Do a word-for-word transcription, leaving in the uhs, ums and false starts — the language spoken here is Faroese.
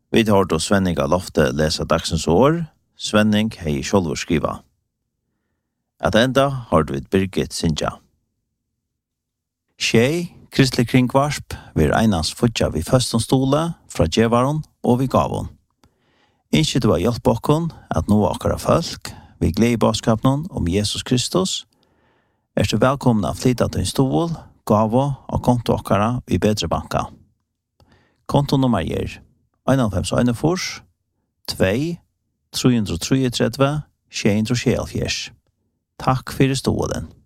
Vi tar då Svenning av Lofte läsa dagsens år. Svenning hei sjálvur skriva. At enda har du et Birgit Sindja. Tjei, kristelig kringvarsp, vir einans futja vi føston stole, fra djevaron og vi gavon. Innskje du har hjelp okkon at nå akkara folk, vi gled i baskapnon om Jesus Kristus, er du velkommen av flytta til en stol, gavo og konto akkara i bedre banka. Konto nummer er fem en fem två tre tre tre, tjei tre fjers. Takk for stolen.